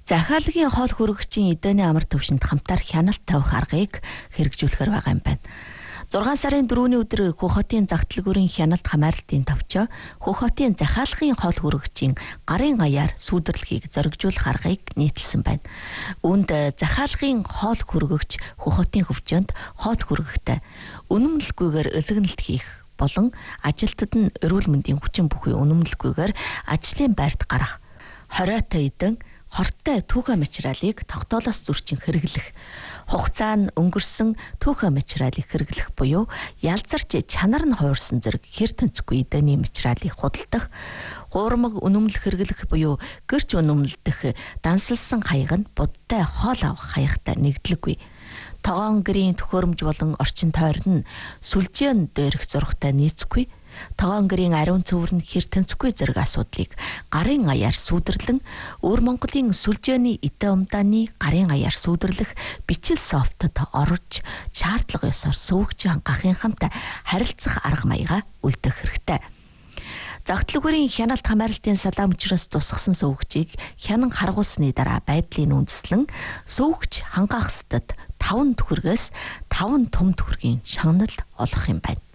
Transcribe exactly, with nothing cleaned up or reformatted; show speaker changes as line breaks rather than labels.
Захиалгын хоол хүрэгчийн эдэний амар төвшөнд хамтаар хяналт тавих аргыг хэрэгжүүлэхээр байгаа юм байна. зургаан сарын дөрөвний өдөр Хөх хотын загталгүүрийн хяналт хамаарлалтын товчоо Хөх хотын захиалгын хоол хүрэгчийн гарын аяар сүйдэрлэхийг зоригжуулах аргыг нийтэлсэн байна. Үүнд захиалгын хоол хүргэгч Хөх хотын хөвчөнд хоол хүргэхдээ үнэмлэлгүйгээр өлгөнөлт хийх болон ажилтнад нь эрүүл мэндийн хүчин бүхий үнэмлэлгүйгээр ажлын байрт гарах, хориотой эдэн хортой түүхэ материалыг тогтоолоос зөрчин хэрэглэх, хугацаа нь өнгөрсөн түүхэ материалыг хэрэглэх буюу ялзарч чанар нь хуурсан зэрэг хэр тэнцэхгүй эдэний материалыг худалдах, гуурмаг үнэмлэх хэрэглэх буюу гэрч үнэмлэдэх дансалсан хаяг нь будтай хоол авах хаягтай нэгдлэггүй. Тогоон гэрийн төхөөрөмж болон орчин тойрон нь сүлжээн дээрх зурагтай нийцэхгүй. Тогоон гэрийн ариун цөвөр нь хэр тэнцэхгүй зэрэг асуудлыг гарын аяар сүйдэрлэн өвөр Монголын сүлжээний эдэ умдааны гарын аяар сүйдэрлэх бичил софтод орж шаардлага ёсоор сувгч хангахын хамт харилцах арга маяга үлдэх хэрэгтэй. Загталгүүрийн хяналт хамаарлалтын салаам учраас тусгасан сувгчийг хянан харгуулсны дараа байдлын үндэслэн сувгч хангах хэстэд таван төхөргөөс таван том төхөргийн шагнал олох юм байна.